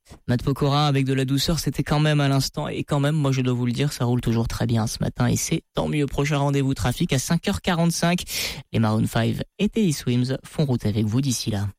Matt Pokora avec de la douceur, c'était quand même à l'instant. Et quand même, moi je dois vous le dire, ça roule toujours très bien ce matin. Et c'est tant mieux. Prochain rendez-vous trafic à 5h45. Les Maroon 5 et Teddy Swims font route avec vous d'ici là.